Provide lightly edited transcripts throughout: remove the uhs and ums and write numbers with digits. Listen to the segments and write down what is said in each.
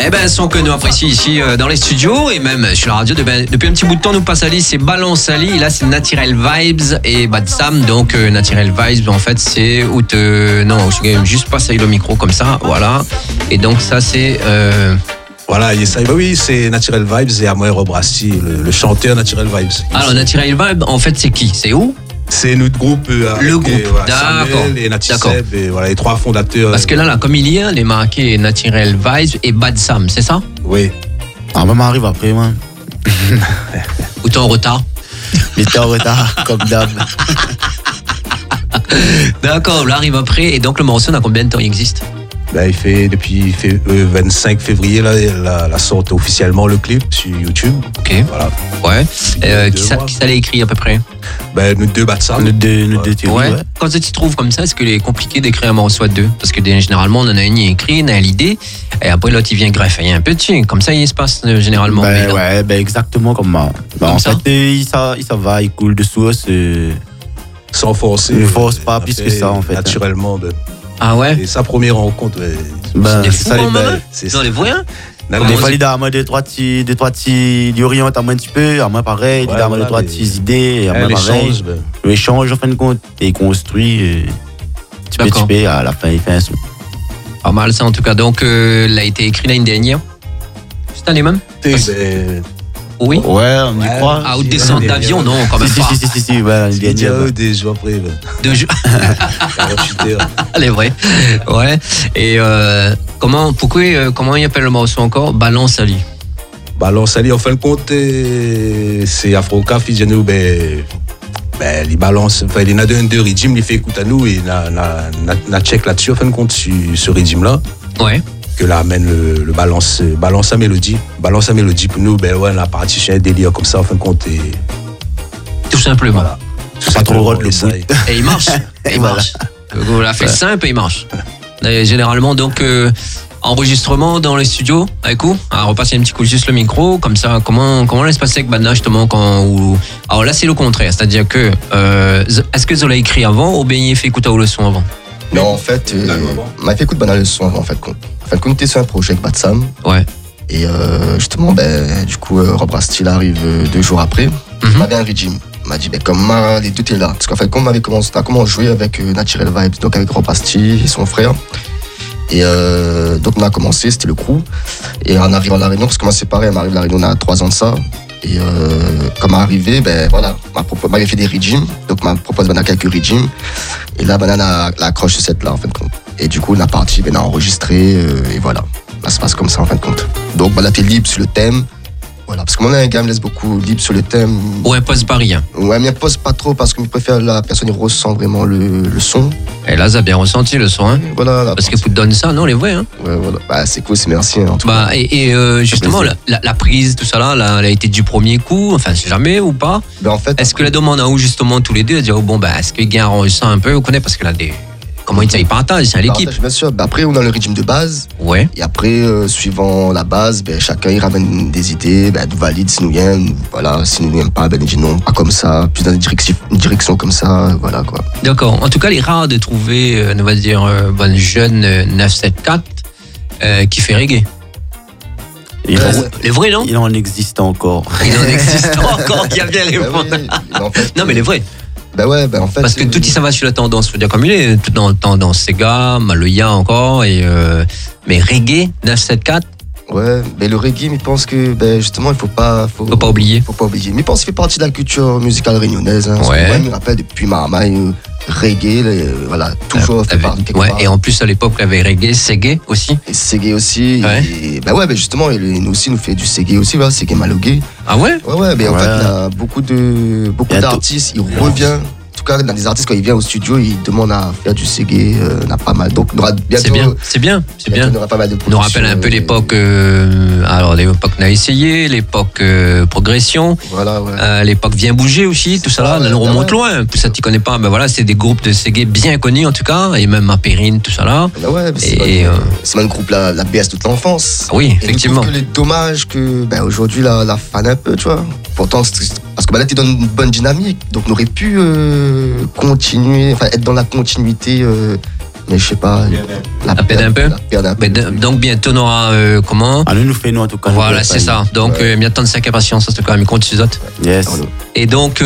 Eh ben, son que nous apprécions ici dans les studios et même sur la radio depuis un petit bout de temps. Nous passe Ali, c'est Balance Ali. Et là, c'est Natural Vibes et Bad Sam. Donc, Natural Vibes, en fait, c'est où non, je juste passer le micro comme ça, voilà. Et donc, ça, c'est. Voilà, oui, c'est Natural Vibes et à moi, Rob Rasti, le chanteur Natural Vibes. Alors, Natural Vibes, en fait, c'est qui? C'est où? C'est notre groupe. Le groupe, d'accord. Samuel et Nati Seb, et voilà, les trois fondateurs. Parce que là, comme il y a, les marqués Natural Vibes et Bad Sam, c'est ça? Oui. Ah, maman arrive après, moi. Ou t'es en retard? Mais t'es en retard, comme d'hab. D'accord, là arrive après. Et donc, le morceau, dans combien de temps il existe? Ben, il fait depuis 25 février, là, la sorte officiellement le clip sur YouTube. Ok. Voilà. Ouais. Qui ça l'a écrit à peu près? Ben, nous deux Bad Sam. Nous deux théories, ouais. Quand tu trouves comme ça, est-ce qu'il est compliqué d'écrire un morceau à deux? Parce que généralement, on en a une qui écrit, on a l'idée, et après l'autre, il vient greffer un peu dessus. Comme ça, il se passe généralement. Exactement comme moi. En ça? fait, il s'en va, il coule dessous. Sans forcer. Ne force pas plus que ça, en fait. Naturellement. Ben. Ah ouais? Et sa première rencontre, c'est des fous, c'est ça. Les voyants? Des fois, il a deux, trois petits, il oriente à moi un petit peu, à moi pareil, il a deux, trois petites idées, à moi pareil. L'échange, en fin de compte, il construit, petit peu, à la fin, il fait un son. Pas mal ça, en tout cas. Donc, il a été écrit l'année dernière. Cette année même? Oui. Ouais, on y croit. Ah, ou descente d'avion, non, quand même pas. Si, ouais, l'année dernière. Des jours après. 2 jours. Elle est vraie. Ouais. Et comment il appelle le morceau encore? Balance Ali. Balance Ali, en fin de compte, c'est Afroca, fils de nous, il balance, enfin, il y en a deux rythmes, il fait écoute à nous, et il a check là-dessus, en fin de compte, sur ce rythme-là. Ouais. Que là amène le balance à mélodie. Balance à mélodie pour nous, on a parti sur un délire comme ça, en fin de compte. Tout simplement. Voilà. Pas trop rôle le bout. Et il marche. Il marche. On l'a fait simple et il marche. Et généralement, donc, enregistrement dans les studios avec vous. Alors, on repasse un petit coup juste le micro, comme ça. Comment ça se passait avec Badna, justement, alors là, c'est le contraire. C'est-à-dire que, est-ce que Zola a écrit avant ou bien il fait écouter le son avant? Non, en fait, on a fait écouter Badna le son avant, en fait. En fait, on était sur un projet avec Bad Sam. Ouais. Et justement, du coup, Rob Rasti arrive 2 jours après. Il m'avait un régime. Il m'a dit, comme les deux étaient là. Parce qu'en fait, comme on avait commencé à jouer avec Natural Vibes, donc avec Rob Rasti et son frère. Et donc, on a commencé, c'était le crew. Et en arrivant à La Réunion, parce que moi, c'est pareil, on arrive à La Réunion, on a 3 ans de ça. Et comme arrivé, m'avait fait des régimes. Donc, m'a proposé quelques régimes. Et là, Banana a accroché cette là, en fin de compte. Et du coup, on a parti, on a enregistré, et voilà. Ça se passe comme ça, en fin de compte. Donc, t'es libre sur le thème. Voilà, parce que moi, un gars me laisse beaucoup libre sur le thème. Ouais, pose pas rien. Ouais, mais pose pas trop, parce que je préfère la personne qui ressent vraiment le son. Et là, ça a bien ressenti le son, hein. Voilà. Parce que vous donnez ça, non, les vrais, hein. Ouais, voilà. C'est cool, c'est merci, en tout cas. Et justement, la prise, tout ça là, elle a été du premier coup, enfin, c'est jamais ou pas? En fait. Est-ce que la demande a où, justement, tous les deux, à dire, est-ce que Guy ressent un peu, vous connaissez, parce que là, comment ils partagent, c'est à l'équipe. Bien sûr. Après, on a le régime de base. Ouais. Et après, suivant la base, chacun il ramène des idées, nous valide si nous vient. Voilà, si nous n'aime pas, il dit non, pas comme ça, plus dans une direction comme ça, voilà quoi. D'accord. En tout cas, il est rare de trouver, on va dire, un jeune 974 qui fait reggae. Les vrais, non? Il en existe encore. Il en existe encore, qui a bien répondu. Non, mais les vrais. En fait. Parce que tout ça va sur la tendance, faut dire comme il est, tout dans la tendance Sega, Maloya encore, mais reggae 974. Ouais, mais le reggae, je pense que justement, il faut pas oublier. Mais je pense qu'il fait partie de la culture musicale réunionnaise. Hein, ouais. Je me rappelle depuis Marmaille, reggae, toujours fait partie quelque part. Et en plus, à l'époque, il y avait reggae, Segé aussi. Et Segé aussi. Ouais. Et, justement, nous aussi, nous fait du Segé aussi, Segé Malogué. Ah ouais? Ouais, mais en fait, il y a beaucoup d'artistes, ils reviennent. En tout cas, dans des artistes, quand ils viennent au studio, ils demandent à faire du Segé, on a pas mal. Donc, on aura bientôt. C'est bien. On aura pas mal de nous rappelle un peu l'époque. Alors, l'époque on a essayé, l'époque progression. Voilà, ouais. L'époque vient bouger aussi, tout ça là. Là, on remonte loin. Pour ça, tu connais pas. C'est des groupes de Segé bien connus en tout cas, et même à Périne, tout ça là. C'est un groupe la BS toute l'enfance. Ah oui, effectivement. Il est dommage que aujourd'hui la fan un peu, tu vois. Pourtant, parce que là, tu donnes une bonne dynamique, donc on aurait pu continuer, être dans la continuité mais je sais pas. La perdre un peu. Donc bientôt on aura comment? Nous fait nous en tout cas. Voilà, c'est ça. Donc bien de temps de sac à patience, c'est quand même compte sur autres. Yes. Et donc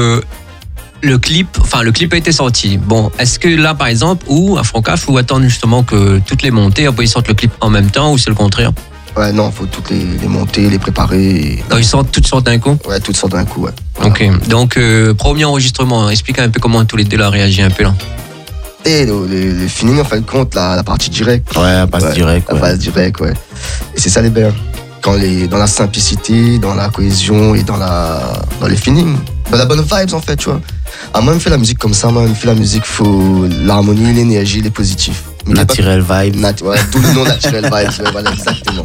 le clip a été sorti. Bon, est-ce que là par exemple, ou à Francaf, faut attendre justement que toutes les montées, après ils sortent le clip en même temps, ou c'est le contraire? Ouais, non, faut toutes les monter, les préparer. Quand toutes sortent d'un coup? Ouais, toutes sortent d'un coup, ouais. Voilà. Ok, donc premier enregistrement, explique un peu comment tous les deux là réagi un peu là. Et le feeling, en fin de compte, la partie directe. Ouais, la passe directe. La passe directe, ouais. Et c'est ça les bien. Quand dans la simplicité, dans la cohésion et dans les feelings. Dans la bonne vibes, en fait, tu vois. Moi, je fais la musique comme ça, moi, je fais la musique, faut l'harmonie, l'énergie, les positifs. Naturel vibe. Ouais, tout le nom naturel vibe, voilà, exactement.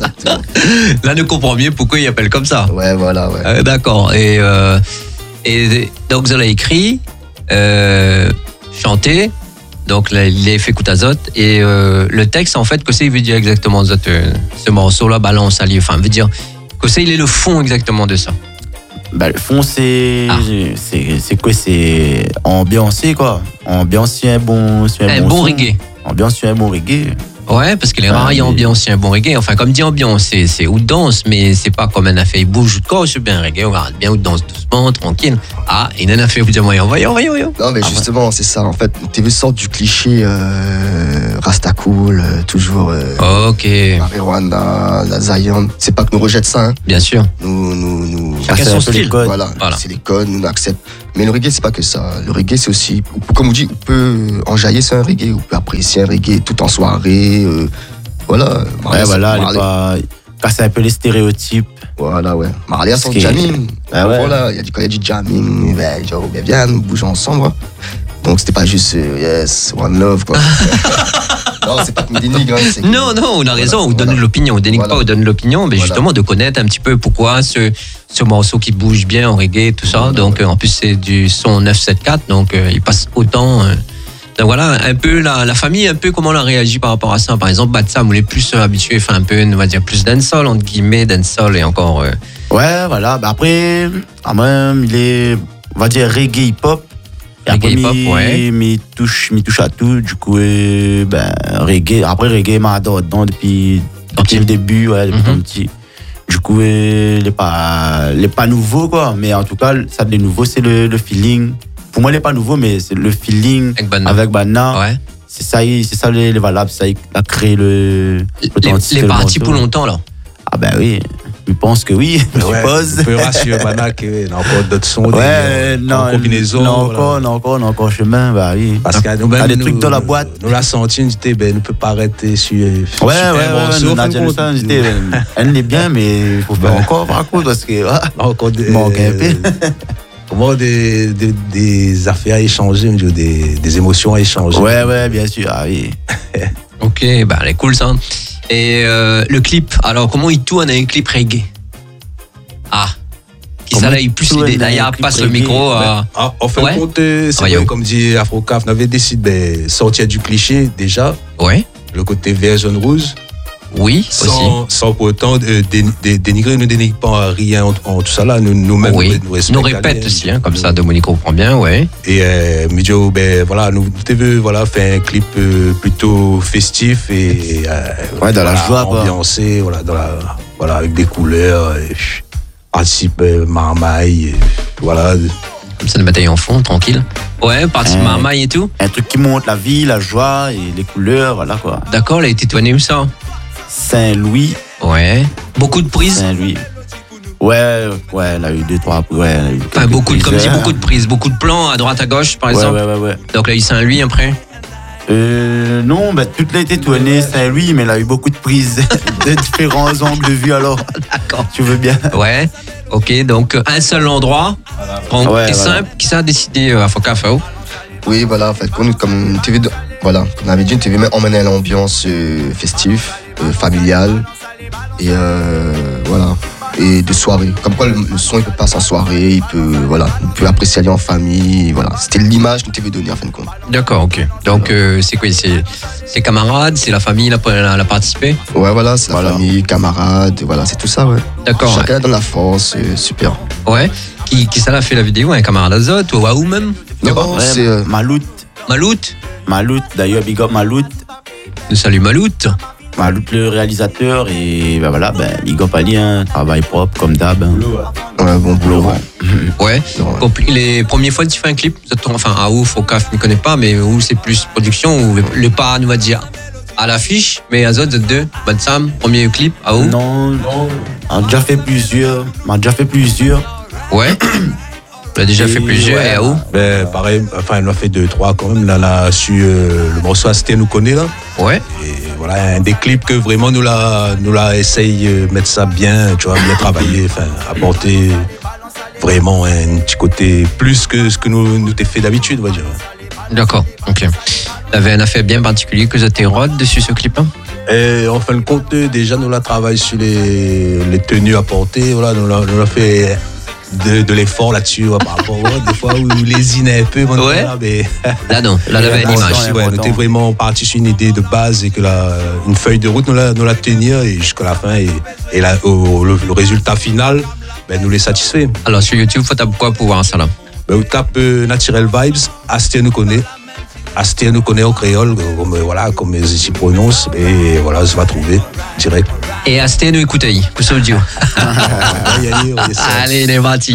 Là, nous comprenons mieux pourquoi il appelle comme ça. Ouais, voilà, ouais. D'accord. Et donc, vous avez écrit, chanté, donc là, il a fait coup d'azot. Et le texte, en fait, que c'est, il veut dire exactement ce morceau-là, balance, allié, enfin, veut dire que c'est, il est le fond exactement de ça. Le fond, c'est quoi? C'est ambiancé, quoi. Ambiancé un bon reggae. Ambiancé un bon reggae. Ouais, parce qu'il est rare, il y a ambiance, il y a un bon reggae. Enfin, comme dit ambiance, c'est ou danse, mais c'est pas comme un affaire, il bouge de corps, c'est bien un reggae, on va bien ou danse doucement, tranquille. Il y en a fait, vous dites, voyons. Non, mais justement, c'est ça, en fait, TV sort du cliché Rastacool, toujours. Ok. Marijuana, la Zion. C'est pas que nous rejette ça, hein. Bien sûr. Nous chacun son style. Voilà. C'est les codes, nous acceptons. Mais le reggae, c'est pas que ça. Le reggae, c'est aussi, comme on dit, on peut enjailler sur un reggae, on peut apprécier un reggae tout en soirée. Voilà. Ouais, voilà, casser un peu les stéréotypes. Voilà, ouais. Marley a son jamming. Voilà, quand il y a du jamming, viens, nous bougeons ensemble. Hein. Donc, c'était pas juste yes, one love, quoi. Non, c'est pas que nous dénigre. Non, on a raison, vous donnez de l'opinion. On dénigre pas, vous donnez de l'opinion, mais justement de connaître un petit peu pourquoi ce morceau qui bouge bien en reggae, tout ça. Donc, en plus, c'est du son 974, donc il passe autant. Donc voilà, un peu la famille, un peu comment on a réagi par rapport à ça. Par exemple, Batsam, on est plus habitué, enfin un peu, on va dire plus dancehall, entre guillemets, dancehall et encore. Ouais, voilà. Après, même, il est, on va dire, reggae hip-hop. Reggae hip-hop, ouais. Mais touche à tout. Du coup, reggae. Après, reggae m'a adoré dedans depuis le début, ouais, depuis tout petit. Du coup, il n'est pas nouveau, quoi. Mais en tout cas, ça de nouveau, c'est le feeling. Pour moi, il n'est pas nouveau, mais c'est le feeling avec Banna. Ouais. C'est ça les valables. Ça a créé les parties pour longtemps, là. Ah ben oui. Je pense que oui, je suppose. On peut rassurer Banna qu'il y a encore d'autres sons, en combinaison. Encore chemin, bah oui. Parce qu'il y a des trucs dans la boîte. Nous la senti, on ne peut pas arrêter sur nous a déjà ça, elle est bien, mais il faut faire encore par contre, parce que manque un peu. Comment des affaires à échanger, des émotions à échanger. Ouais, bien sûr, ah oui. Ok, elle est cool ça. Et le clip, alors comment il tourne un clip reggae? Qui ça là, il plus l'idée. Là, il passe le micro. En fin de compte, c'est vrai, comme dit Afrocaf, on avait décidé de sortir du cliché déjà. Ouais. Le côté vert, jaune, rouge. Oui, sans pour autant dénigrer, ne dénigre pas rien en tout ça là. Nous-mêmes, nous respectons. Nous répète aussi, hein, comme ça, Dominique comprend bien, ouais. Et Midjo, nous avons fait un clip plutôt festif et dans la joie, ambiancé, avec des couleurs, participe marmaille, voilà. Comme ça, le bataille en fond, tranquille. Ouais, partie marmaille et tout. Un truc qui montre la vie, la joie et les couleurs, voilà quoi. D'accord, elle a été tournée où ça? Saint-Louis. Ouais. Beaucoup de prises? Saint-Louis. Ouais, elle a eu 2-3. Ouais, beaucoup de prises, beaucoup de plans à droite, à gauche, par exemple. Ouais. Donc là, il y a Saint-Louis après? Non, toute a été tournée Saint-Louis, mais elle a eu beaucoup de prises de différents angles de vue alors. D'accord. Tu veux bien? Ouais. Ok, donc un seul endroit. Simple. Qui ça a décidé à Focafao? Oui, voilà, en fait, comme une TV, comme on avait dit, une TV emmenait l'ambiance festive, familiale, et voilà, et de soirée. Comme quoi, le son, il peut passer en soirée, on peut apprécier aller en famille, voilà. C'était l'image que TV donnée, en fin de compte. D'accord, ok. Donc, c'est quoi? C'est camarades, c'est la famille, la participé? Ouais, voilà, c'est la famille, camarades, voilà, c'est tout ça, ouais. D'accord. Chacun dans la force, super. Ouais. Qui ça l'a fait la vidéo? Un camarade Azot ou Waouh même? Non, c'est Malout. Malout? Malout, d'ailleurs, big up Malout. Salut Malout. Malout le réalisateur et ben voilà, big up Ali, hein, travail propre comme d'hab. Hein. Ouais, bon boulot. Ouais. Les premières fois que tu fais un clip, enfin à ouf, au CAF, je ne connais pas, mais où c'est plus production, ou le pas, on va dire, à l'affiche, mais à autres deux, Bad Sam, premier clip, à où? Non, on a déjà fait plusieurs. Ouais. On a déjà fait plusieurs, et à où? Pareil, enfin, elle en a fait 2-3 quand même. Là, elle a su le morceau Asté nous connaît là. Ouais. Et voilà, un des clips que vraiment nous l'a essaye mettre ça bien, tu vois, bien travailler, enfin, apporter vraiment un petit côté plus que ce que nous t'es fait d'habitude, on va dire. D'accord, ok. T'avais un affaire bien particulier que t'es rod dessus ce clip, hein? Et en fin de compte, déjà, nous la travaille sur les tenues à porter, voilà, nous l'a fait de l'effort là-dessus, par rapport des fois où lésine un peu, ouais. Là, mais là non, là il y avait une image. Ouais, on était vraiment parti sur une idée de base et que une feuille de route nous la tenir et jusqu'à la fin et là, le résultat final nous les satisfait. Alors sur YouTube, faut taper quoi pour voir ça là? On tape Natural Vibes, Asté nous connaît. Asté nous connaît au créole, comme les ici prononcent, et voilà, ça va trouver direct. Et Asté nous écoutez, pour ce audio. On va y aller, allez, les parti.